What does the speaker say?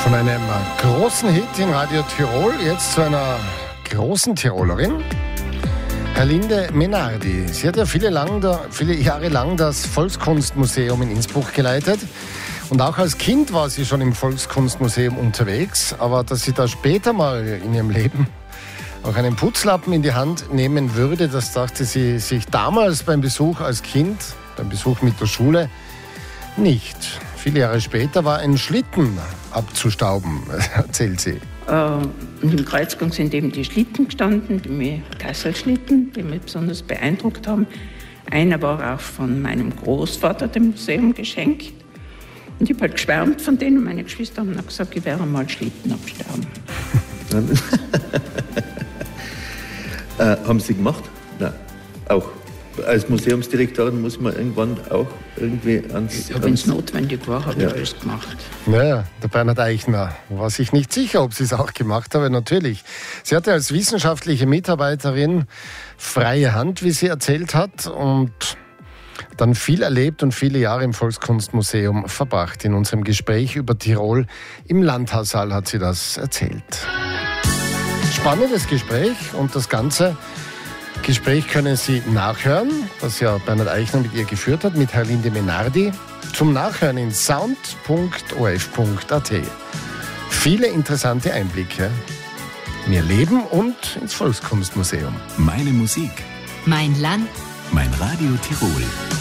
Von einem großen Hit in Radio Tirol, jetzt zu einer großen Tirolerin, Herlinde Menardi. Sie hat ja viele Jahre lang das Volkskunstmuseum in Innsbruck geleitet. Und auch als Kind war sie schon im Volkskunstmuseum unterwegs. Aber dass sie da später mal in ihrem Leben auch einen Putzlappen in die Hand nehmen würde, das dachte sie sich damals beim Besuch als Kind, beim Besuch mit der Schule, nicht. Viele Jahre später war ein Schlitten abzustauben, erzählt sie. Im Kreuzgang sind eben die Schlitten gestanden, die Kasselschlitten, die mich besonders beeindruckt haben. Einer war auch von meinem Großvater dem Museum geschenkt. Und ich habe halt geschwärmt von denen. Meine Geschwister haben gesagt, ich werde mal Schlitten abstauben. Haben Sie gemacht? Nein, auch. Als Museumsdirektorin muss man irgendwann auch irgendwie ans... Ja, wenn es notwendig war, habe ich alles gemacht. Ja, der Bernhard Eichner war sich nicht sicher, ob sie es auch gemacht habe. Natürlich. Sie hatte als wissenschaftliche Mitarbeiterin freie Hand, wie sie erzählt hat, und dann viel erlebt und viele Jahre im Volkskunstmuseum verbracht. In unserem Gespräch über Tirol im Landhaussaal hat sie das erzählt. Spannendes Gespräch, und das ganze Gespräch können Sie nachhören, das ja Bernhard Eichner mit ihr geführt hat, mit Herlinde Menardi, zum Nachhören in sound.orf.at. Viele interessante Einblicke in ihr Leben und ins Volkskunstmuseum. Meine Musik. Mein Land. Mein Radio Tirol.